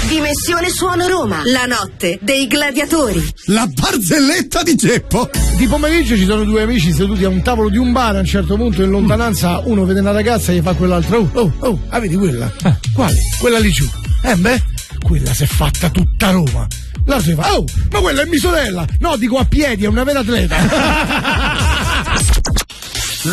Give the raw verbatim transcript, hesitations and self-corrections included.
Dimensione Suono Roma, la notte dei gladiatori. La barzelletta di Geppo. Di pomeriggio ci sono due amici seduti a un tavolo di un bar. A un certo punto in lontananza uno vede una ragazza e gli fa quell'altro: oh, oh, oh, ah, vedi quella? Ah, quale? Quella lì giù. Eh beh, quella si è fatta tutta Roma. L'altro gli fa: oh, ma quella è mia sorella. No, dico a piedi, è una vera atleta.